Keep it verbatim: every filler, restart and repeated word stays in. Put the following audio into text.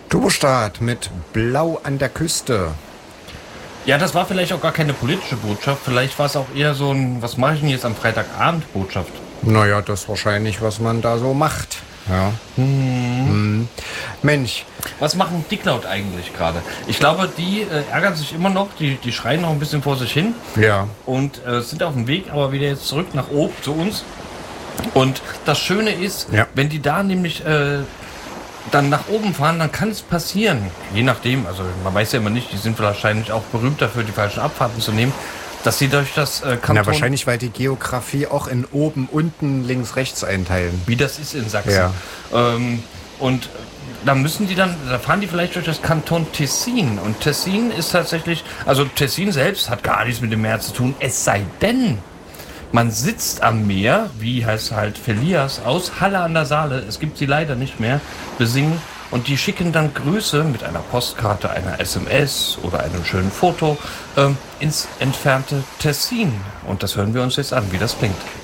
Turbostart mit Blau an der Küste. Ja, das war vielleicht auch gar keine politische Botschaft. Vielleicht war es auch eher so ein, was mache ich denn jetzt am Freitagabend Botschaft. Naja, das ist wahrscheinlich, was man da so macht. Ja. Hm. Hm. Mensch. Was machen Dicklaut eigentlich gerade? Ich glaube, die äh, ärgern sich immer noch, die, die schreien noch ein bisschen vor sich hin. Ja. Und äh, sind auf dem Weg, aber wieder jetzt zurück nach oben zu uns. Und das Schöne ist, ja. wenn die da nämlich äh, dann nach oben fahren, dann kann es passieren, je nachdem, also man weiß ja immer nicht, die sind wahrscheinlich auch berühmt dafür, die falschen Abfahrten zu nehmen, dass sie durch das äh, Kanton... Na, wahrscheinlich, weil die Geografie auch in oben, unten, links, rechts einteilen. Wie das ist in Sachsen. Ja. Ähm, und da müssen die dann, da fahren die vielleicht durch das Kanton Tessin. Und Tessin ist tatsächlich, also Tessin selbst hat gar nichts mit dem Meer zu tun, es sei denn, man sitzt am Meer, wie heißt halt Felias aus Halle an der Saale, es gibt sie leider nicht mehr, besingen und die schicken dann Grüße mit einer Postkarte, einer S M S oder einem schönen Foto ähm, ins entfernte Tessin. Und das hören wir uns jetzt an, wie das klingt.